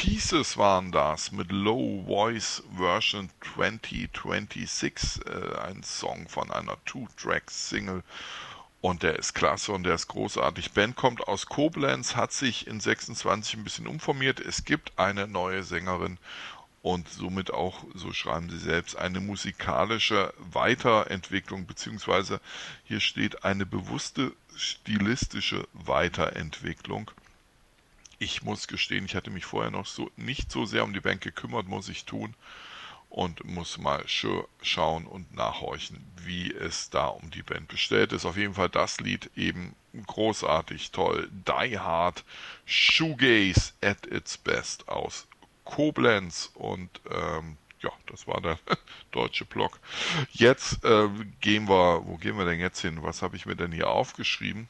Pieces waren das mit Low Voice Version 2026, ein Song von einer Two-Track-Single. Und der ist klasse und der ist großartig. Band kommt aus Koblenz, hat sich in 26 ein bisschen umformiert. Es gibt eine neue Sängerin und somit auch, so schreiben sie selbst, eine musikalische Weiterentwicklung, beziehungsweise hier steht eine bewusste stilistische Weiterentwicklung. Ich muss gestehen, ich hatte mich vorher noch nicht so sehr um die Band gekümmert, muss ich tun. Und muss mal schauen und nachhorchen, wie es da um die Band bestellt ist. Auf jeden Fall das Lied eben großartig, toll. Die Hard Shoegaze at its best aus Koblenz. Und ja, das war der deutsche Block. Jetzt wo gehen wir denn jetzt hin? Was habe ich mir denn hier aufgeschrieben?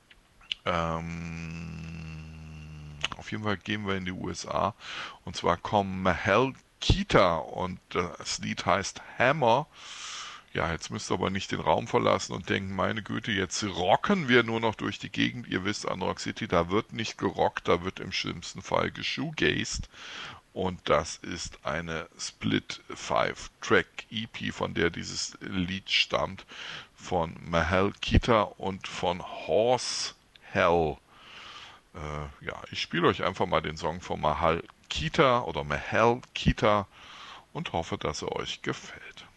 Auf jeden Fall gehen wir in die USA. Und zwar kommen Mahal Kita und das Lied heißt Hammer. Ja, jetzt müsst ihr aber nicht den Raum verlassen und denken, meine Güte, jetzt rocken wir nur noch durch die Gegend. Ihr wisst, an Rock City, da wird nicht gerockt, da wird im schlimmsten Fall geshoegazed. Und das ist eine Split 5-Track EP, von der dieses Lied stammt, von Mahal Kita und von Horse Hell. Ja, ich spiele euch einfach mal den Song von Mahal Kita und hoffe, dass er euch gefällt.